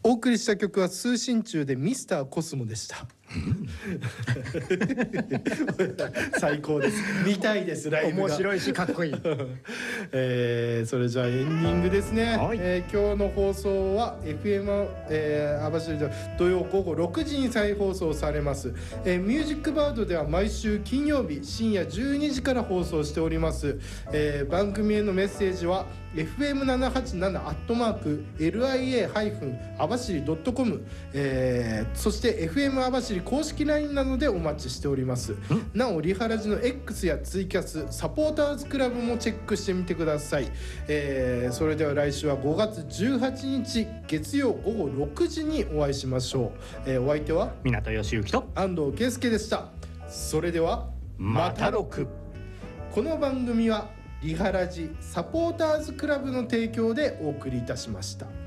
お送りした曲は通信中でミスターコスモでした最高です。見たいです、ライブが面白いしかっこいいそれじゃあエンディングですね、 はい。 今日の放送は FM、網走で土曜午後6時に再放送されます、ミュージックバードでは毎週金曜日深夜12時から放送しております、番組へのメッセージは fm787-lia-網走 .com、そして FM 網走公式 LINE などでお待ちしております。なおリハラジの X やツイキャスサポーターズクラブもチェックしてみてください、それでは来週は5月18日月曜午後6時にお会いしましょう、お相手は港義行と安藤圭介でした。それではまたろく。 この番組はリハラジサポーターズクラブの提供でお送りいたしました。